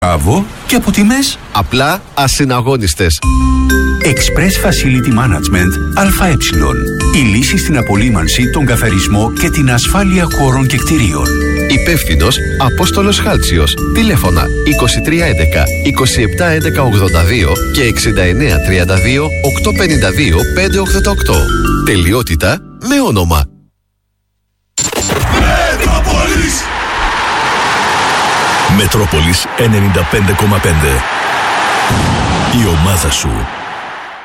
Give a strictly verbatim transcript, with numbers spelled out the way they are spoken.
Μπράβο, και από τιμές απλά ασυναγώνιστες. Express Facility Management ΑΕ. Η λύση στην απολύμανση, τον καθαρισμό και την ασφάλεια χώρων και κτηρίων. Υπεύθυνος Απόστολος Χάλτσιος. Τηλέφωνα είκοσι τρία έντεκα είκοσι επτά έντεκα ογδόντα δύο και εξήντα εννέα τριάντα δύο οκτακόσια πενήντα δύο πεντακόσια ογδόντα οκτώ. Τελειότητα με όνομα. Μετρόπολης. Μετρόπολης ενενήντα πέντε κόμμα πέντε. Η ομάδα σου.